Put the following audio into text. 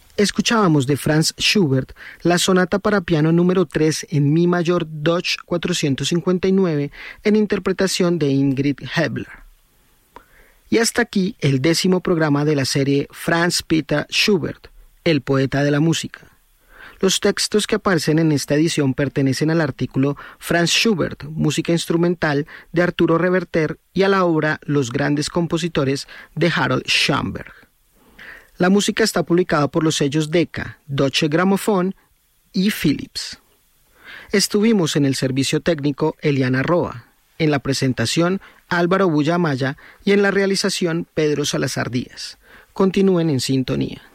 Escuchábamos de Franz Schubert la sonata para piano número 3 en mi mayor Dodge 459 en interpretación de Ingrid Hebler. Y hasta aquí el 10º programa de la serie Franz Peter Schubert, el poeta de la música. Los textos que aparecen en esta edición pertenecen al artículo Franz Schubert, música instrumental, de Arturo Reverter, y a la obra Los grandes compositores de Harold Schoenberg. La música está publicada por los sellos Decca, Deutsche Grammophon y Philips. Estuvimos en el servicio técnico Eliana Roa, en la presentación Álvaro Bulla Amaya y en la realización Pedro Salazar Díaz. Continúen en sintonía.